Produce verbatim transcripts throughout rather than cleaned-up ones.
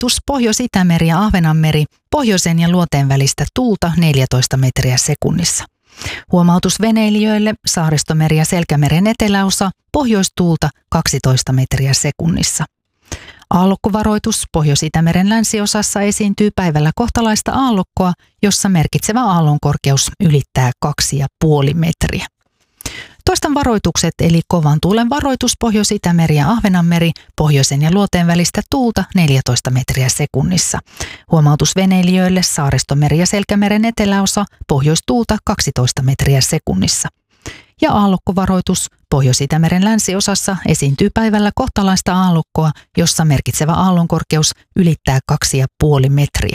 varoitus Pohjois-Itämeri ja Ahvenanmeri, pohjoisen ja luoteen välistä tuulta neljätoista metriä sekunnissa. Huomautus veneilijöille Saaristomeri ja Selkämeren eteläosa, pohjoistuulta kaksitoista metriä sekunnissa. Aallokkovaroitus Pohjois-Itämeren länsiosassa esiintyy päivällä kohtalaista aallokkoa, jossa merkitsevä aallonkorkeus ylittää kaksi pilkku viisi metriä. Toistan varoitukset eli kovan tuulen varoitus Pohjois-Itämeri ja Ahvenanmeri, pohjoisen ja luoteen välistä tuulta neljätoista metriä sekunnissa. Huomautus veneilijöille Saaristomeri ja Selkämeren eteläosa, pohjoistuulta kaksitoista metriä sekunnissa. Ja aallokkovaroitus Pohjois-Itämeren länsiosassa esiintyy päivällä kohtalaista aallokkoa, jossa merkitsevä aallonkorkeus ylittää kaksi pilkku viisi metriä.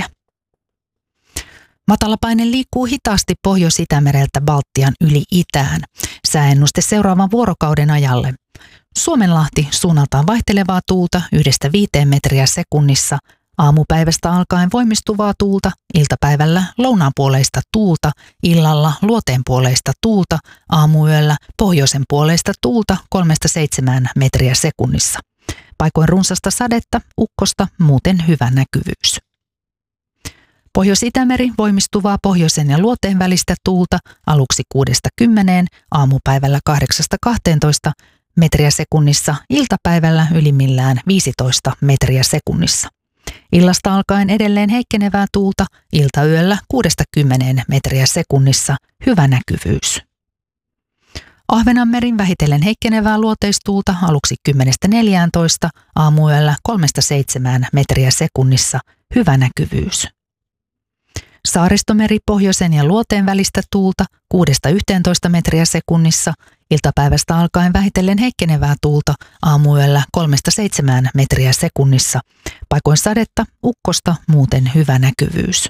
Matalapaine liikkuu hitaasti Pohjois-Itämereltä Baltian yli itään. Sääennuste seuraavan vuorokauden ajalle. Suomenlahti suunnaltaan vaihtelevaa tuulta yhdestä viiteen metriä sekunnissa. Aamupäivästä alkaen voimistuvaa tuulta, iltapäivällä lounaanpuoleista tuulta, illalla luoteenpuoleista tuulta, aamuyöllä pohjoisen puoleista tuulta kolmesta seitsemään metriä sekunnissa. Paikoin runsasta sadetta, ukkosta, muuten hyvä näkyvyys. Pohjois-Itämeri voimistuvaa pohjoisen ja luoteen välistä tuulta aluksi kuudesta kymmeneen, aamupäivällä kahdeksasta kahteentoista metriä sekunnissa, iltapäivällä ylimmillään viisitoista metriä sekunnissa. Illasta alkaen edelleen heikkenevää tuulta, iltayöllä kuudesta kymmeneen metriä sekunnissa, hyvä näkyvyys. Ahvenanmerin vähitellen heikkenevää luoteistuulta aluksi kymmenestä neljääntoista, aamuyöllä kolmesta seitsemään metriä sekunnissa, hyvä näkyvyys. Saaristomeri pohjoisen ja luoteen välistä tuulta kuudesta yhteentoista metriä sekunnissa, iltapäivästä alkaen vähitellen heikkenevää tuulta, aamuyöllä kolmesta seitsemään metriä sekunnissa, paikoin sadetta, ukkosta, muuten hyvä näkyvyys.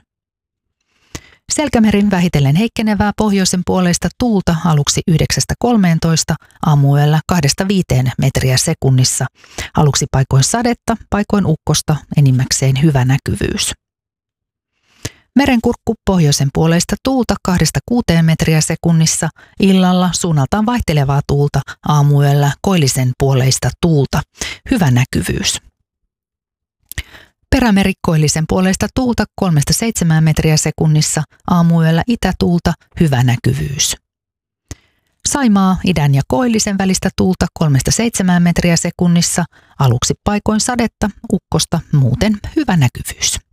Selkämerin vähitellen heikkenevää pohjoisen puoleista tuulta aluksi yhdeksästä kolmeentoista, aamuyöllä kahdesta viiteen metriä sekunnissa, aluksi paikoin sadetta, paikoin ukkosta, enimmäkseen hyvä näkyvyys. Merenkurkku pohjoisen puoleista tuulta kahdesta kuuteen metriä sekunnissa, illalla suunnaltaan vaihtelevaa tuulta, aamuyöllä koillisen puoleista tuulta, hyvä näkyvyys. Perämeri koillisen puoleista tuulta kolmesta seitsemään metriä sekunnissa, aamuyöllä itätuulta, hyvä näkyvyys. Saimaa idän ja koillisen välistä tuulta kolmesta seitsemään metriä sekunnissa, aluksi paikoin sadetta, ukkosta, muuten hyvä näkyvyys.